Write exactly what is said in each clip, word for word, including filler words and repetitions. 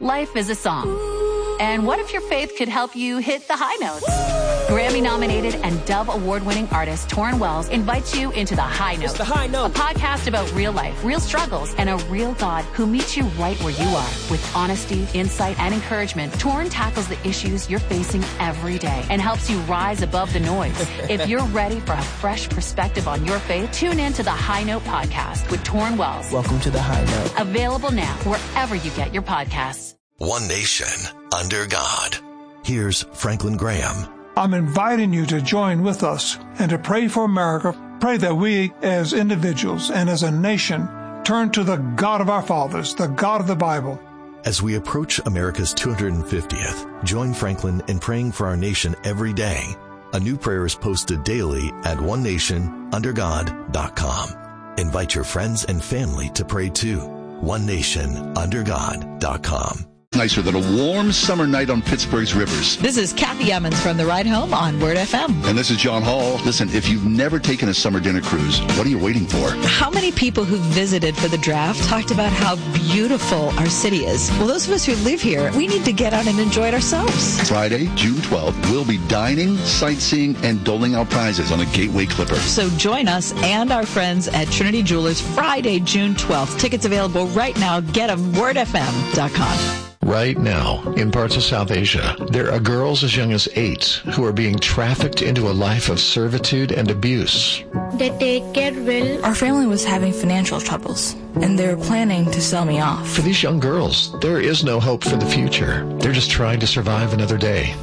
Life is a song. And what if your faith could help you hit the high notes? Grammy-nominated and Dove Award-winning artist Torrin Wells invites you into The High Note. It's The High Note. A podcast about real life, real struggles, and a real God who meets you right where you are. With honesty, insight, and encouragement, Torrin tackles the issues you're facing every day and helps you rise above the noise. If you're ready for a fresh perspective on your faith, tune in to The High Note podcast with Torrin Wells. Welcome to The High Note. Available now wherever you get your podcasts. One nation under God. Here's Franklin Graham. I'm inviting you to join with us and to pray for America. Pray that we as individuals and as a nation turn to the God of our fathers, the God of the Bible. As we approach America's two hundred fiftieth, join Franklin in praying for our nation every day. A new prayer is posted daily at one nation under god dot com. Invite your friends and family to pray too. one nation under god dot com. Nicer than a warm summer night on Pittsburgh's rivers. This is Kathy Emmons from the Ride Home on Word F M. And this is John Hall. Listen, if you've never taken a summer dinner cruise, what are you waiting for? How many people who visited for the draft talked about how beautiful our city is? Well, those of us who live here, we need to get out and enjoy it ourselves. Friday, June twelfth, we'll be dining, sightseeing, and doling out prizes on a Gateway Clipper. So join us and our friends at Trinity Jewelers Friday, June twelfth. Tickets available right now. Get them, word f m dot com. Right now, in parts of South Asia, there are girls as young as eight who are being trafficked into a life of servitude and abuse. They take care well. Our family was having financial troubles, and they were planning to sell me off. For these young girls, there is no hope for the future. They're just trying to survive another day.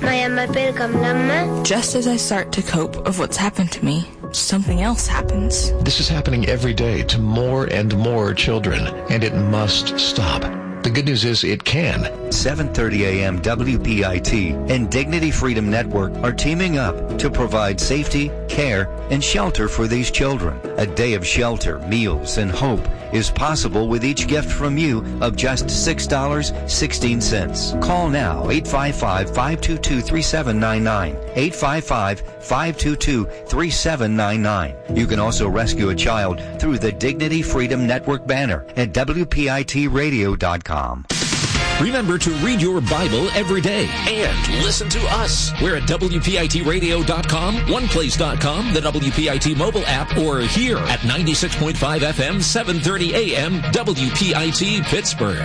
Just as I start to cope of what's happened to me, something else happens. This is happening every day to more and more children, and it must stop. The good news is it can. seven thirty a.m. W P I T and Dignity Freedom Network are teaming up to provide safety, care, and shelter for these children. A day of shelter, meals, and hope is possible with each gift from you of just six dollars and sixteen cents. Call now, eight five five, five two two, three seven nine nine, eight five five, five two two, three seven nine nine. You can also rescue a child through the Dignity Freedom Network banner at W P I T radio dot com. Remember to read your Bible every day and listen to us. We're at W P I T radio dot com, one place dot com, the W P I T mobile app, or here at ninety-six point five F M, seven thirty A M, W P I T Pittsburgh.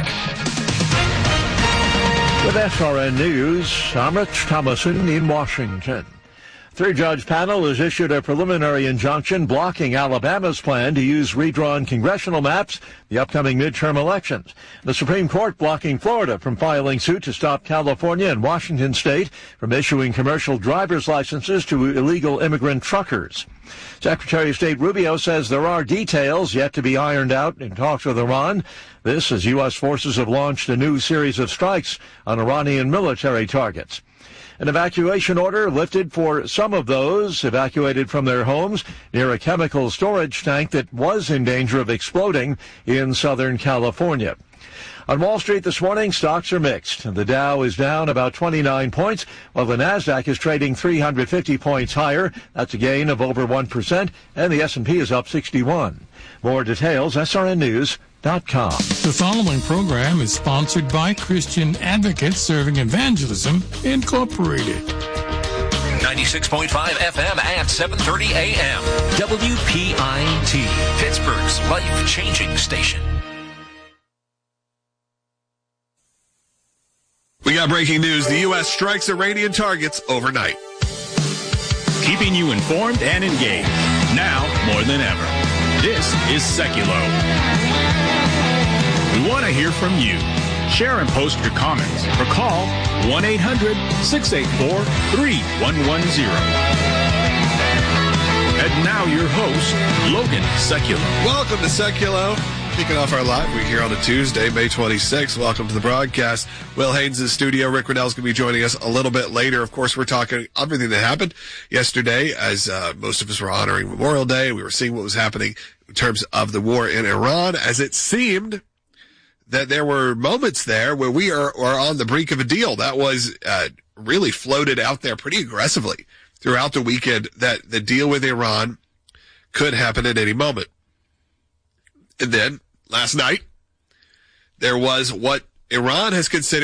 With S R N News, I'm Rich Thomason in Washington. Three-judge panel has issued a preliminary injunction blocking Alabama's plan to use redrawn congressional maps in the upcoming midterm elections. The Supreme Court blocking Florida from filing suit to stop California and Washington State from issuing commercial driver's licenses to illegal immigrant truckers. Secretary of State Rubio says there are details yet to be ironed out in talks with Iran. This as U S forces have launched a new series of strikes on Iranian military targets. An evacuation order lifted for some of those evacuated from their homes near a chemical storage tank that was in danger of exploding in Southern California. On Wall Street this morning, stocks are mixed. The Dow is down about twenty-nine points, while the Nasdaq is trading three hundred fifty points higher. That's a gain of over one percent, and the S and P is up sixty-one. More details, S R N News dot com. The following program is sponsored by Christian Advocates Serving Evangelism, Incorporated. ninety-six point five F M at seven thirty A M. W P I T, Pittsburgh's life-changing station. We got breaking news. The U S strikes Iranian targets overnight. Keeping you informed and engaged. Now more than ever. This is Seculo. We want to hear from you. Share and post your comments or call one eight hundred, six eight four, three one one zero. And now your host, Logan Seculo. Welcome to Seculo. Kicking off our live week here on a Tuesday, May twenty-sixth. Welcome to the broadcast. Will Haynes in the studio. Rick Riddell's going to be joining us a little bit later. Of course, we're talking everything that happened yesterday as uh, most of us were honoring Memorial Day. We were seeing what was happening in terms of the war in Iran, as it seemed that there were moments there where we are, are on the brink of a deal. That was uh, really floated out there pretty aggressively throughout the weekend, that the deal with Iran could happen at any moment. And then last night, there was what Iran has considered